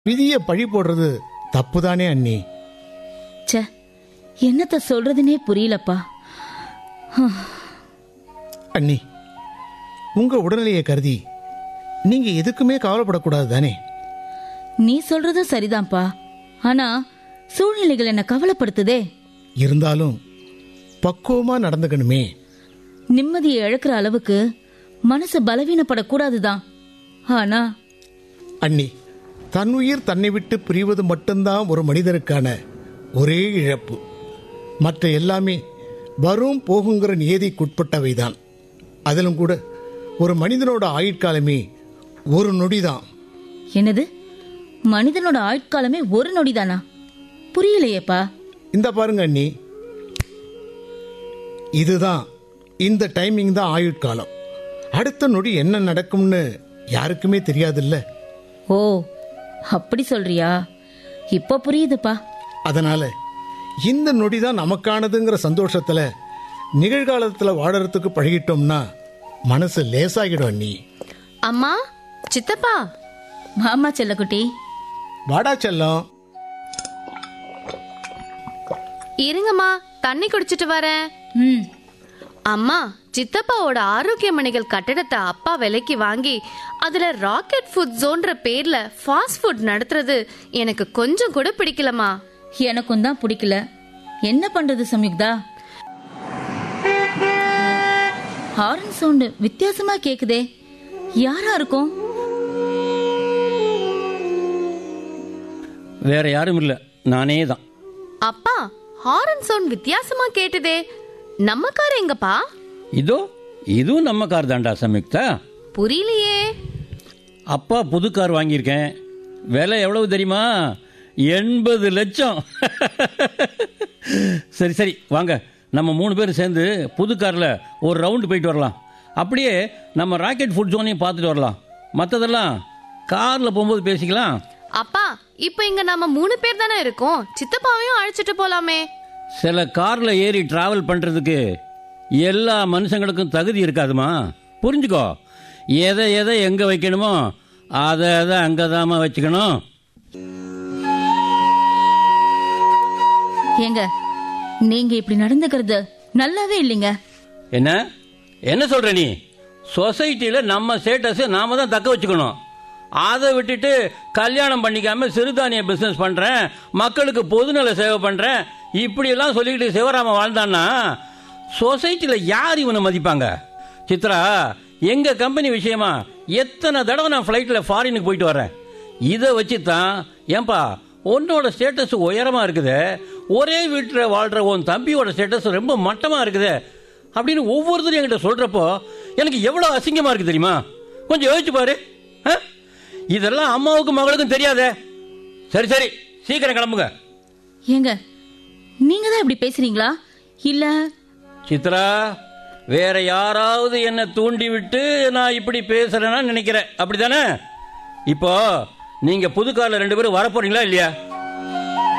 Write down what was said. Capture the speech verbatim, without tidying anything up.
விதிய பழி போடுறது தப்புதானே அண்ணி? ச்சே, என்னத்த சொல்றதுனே புரியலப்பா. அண்ணி, உங்க உடல்நிலையை கருதி நீங்க எதுக்குமே கவலைப்படக்கூடாது தானே? நீ சொல்றதும் சரிதான்ப்பா. ஆனா சூழ்நிலைகள் என்ன கவலைப்படுத்துதே. இருந்தாலும் பக்குவமா நடந்துக்கணுமே. நிம்மதியை இழக்கிற அளவுக்கு மனசு பலவீனப்படக்கூடாதுதான். ஆனா அண்ணி, தன் உயிர் தன்னை விட்டு பிரிவது மட்டும்தான் ஒரு மனிதனுக்கான ஒரே இழப்பு. மற்ற எல்லாமே வரும் போகுங்கிற நியதிக்குட்பட்டவைதான். அதிலும் கூட ஒரு மனிதனோட ஆயுட்காலமே ஒரு நொடிதான். என்னது, மனிதனோட ஆயுட்காலமே ஒரு நொடிதானா? புரியலையேப்பா. இந்த பாருங்க அண்ணி, இதுதான், இந்த டைமிங் தான் ஆயுட்காலம். அடுத்த நொடி என்ன நடக்கும்னு யாருக்குமே தெரியாதுல்ல. ஓ, அப்படி சொல்றியா? இப்ப புரியுதுப்பா. அதனால இந்த நொடிதான் நமக்கானதுங்கிற சந்தோஷத்துல நிகழ்காலத்துல வாழறதுக்கு பழகிட்டோம்னா மனசு லேசாகிடும் அண்ணி. அம்மா, சித்தப்பா. மாமா செல்லக்குட்டி. வாடா செல்லம். இருங்கம்மா, தண்ணி குடிச்சிட்டு வரேன். ம். அம்மா, சித்தப்பாவோட ஆரோக்கிய மணிகள் கட்டடத்தை அப்பா விலைக்கு வாங்கி அதுல ராக்கெட் ஃபுட் ஜோன்ற பேர்ல ஃபாஸ்ட் ஃபுட் நடத்துறது எனக்கு கொஞ்சம் கூட பிடிக்கலமா. எனக்கும் தான் பிடிக்கல. என்ன பண்றது சம்யுக்தா? ஹாரன் சவுண்ட் வித்தியாசமா கேக்குதே. யாரா இருக்கும்? வேற யாரும் இல்ல, நானே தான். அப்பா, ஹாரன் சவுண்ட் வித்தியாசமா கேட்டுதே. நம்ம கார் எங்கப்பா? இதோ இதுவும் நம்ம கார் தான்டா சம்யுக்தா. புரியலையே. அப்பா புது கார் வாங்கியிருக்கேன். விலை எவ்வளவு தெரியுமா? எண்பது லட்சம். சரி சரி வாங்க, நம்ம மூணு பேர் சேர்ந்து புது கார்ல ஒரு ரவுண்டு போயிட்டு வரலாம். அப்படியே நம்ம ராக்கெட் ஃபுட் ஜோனையும் பார்த்துட்டு வரலாம். மற்றதெல்லாம் கார்ல போகும்போது பேசிக்கலாம். அப்பா, இப்ப இங்க நம்ம மூணு பேர் தானே இருக்கோம். சித்தப்பாவையும் அழைச்சிட்டு போலாமே. சில கார்ல ஏறி டிராவல் பண்றதுக்கு எல்லா மனுஷங்களுக்கும் தகுதி இருக்காதுமா. புரிஞ்சுக்கோ, எதை எதை எங்க வைக்கணுமோ அதை அதை அங்கதாமா வச்சுக்கணும். ஏங்க, நீங்க இப்படி நடந்துக்கிறது நல்லாவே இல்லைங்க. என்ன என்ன சொல்ற நீ? சொசைட்டில நம்ம ஸ்டேட்டஸ் நாம தான் தக்க வச்சுக்கணும். அதை விட்டுட்டு கல்யாணம் பண்ணிக்காம சிறுதானிய பிசினஸ் பண்றேன், மக்களுக்கு பொதுநல சேவை பண்றேன், இப்படி எல்லாம் சொல்லிக்கிட்டு சிவராம வாழ்ந்தான்னா சொசைட்டில யார் இவனை மதிப்பாங்க? சித்ரா, எங்க கம்பெனி விஷயமா எத்தனை தடவை நான் ஃபிளைட்ல ஃபாரினுக்கு போயிட்டு வரேன். இதை வச்சு தான், ஏன்பா உன்னோட ஸ்டேட்டஸ் உயரமா இருக்குது, ஒரே வீட்டில் வாழ்ற உன் தம்பியோட ஸ்டேட்டஸ் ரொம்ப மட்டமா இருக்குது அப்படின்னு ஒவ்வொருத்தரும் என்கிட்ட சொல்றப்போ எனக்கு எவ்வளவு அசிங்கமா இருக்கு தெரியுமா? கொஞ்சம் யோசிச்சு பாரு. இதெல்லாம் அம்மாவுக்கும் மகளுக்கும் தெரியாதே. சரி சரி, சீக்கிரம் கிளம்புங்க. ஏங்க, நீங்க தான் இப்படி பேசுறீங்களா? இல்ல சித்ரா, வேற யாராவது என்ன தூண்டி விட்டு நான் இப்படி பேசுறேன்னா நினைக்கிறேன், அப்படித்தானே? இப்போ நீங்க புது கார்ல ரெண்டு பேரும் வரப்போறீங்களா இல்லையா?